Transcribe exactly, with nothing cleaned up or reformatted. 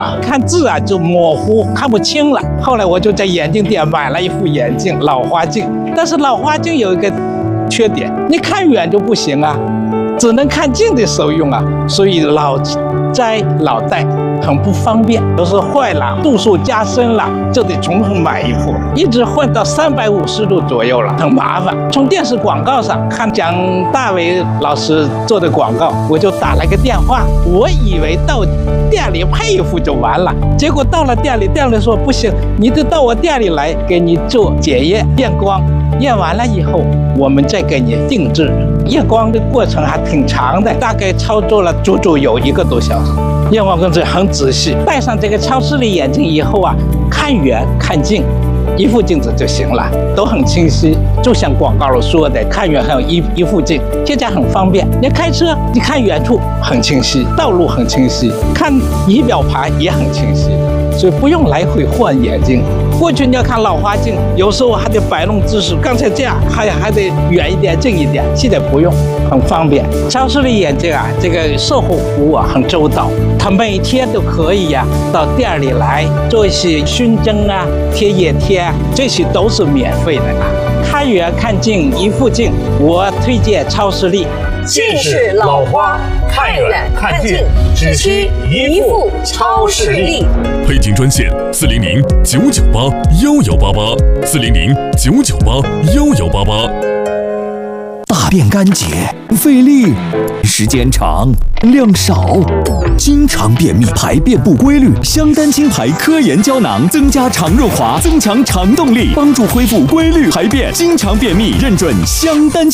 看字啊就模糊，看不清了。后来我就在眼镜店买了一副眼镜，老花镜。但是老花镜有一个缺点，你看远就不行啊，只能看近的时候用啊，所以老摘老戴很不方便。有时候坏了，度数加深了，就得重新买一副，一直换到三百五十度左右了，很麻烦。从电视广告上看蒋大为老师做的广告，我就打了个电话，我以为到店里配一副就完了，结果到了店里，店里说不行，你得到我店里来给你做检验验光，验完了以后我们再给你定制。验光的过程还挺长的，大概操作了足足有一个多小时。验光工作很仔细，戴上这个超视力眼镜以后啊，看远看近一副镜子就行了，都很清晰，就像广告里说的，看远还有一一副镜，现在很方便。你开车，你看远处很清晰，道路很清晰，看仪表盘也很清晰，所以不用来回换眼睛。过去你要看老花镜，有时候还得摆弄姿势，刚才这样还还得远一点、近一点，现在不用，很方便。超视力眼镜啊，这个售后服务啊很周到，他每天都可以呀、啊、到店里来做一些熏蒸啊、贴眼贴啊，这些都是免费的啊。看远看近一副镜，我推荐超视力。 近视老花，看远看近，只需一副超视力。 配镜专线：四零零九九八幺幺八八，四零零九九八幺幺八八。 大便干结，费力，时间长，量少，经常便秘，排便不规律。香丹清排科研胶囊增加肠润滑，增强肠动力，帮助恢复规律排便。经常便秘，认准香丹。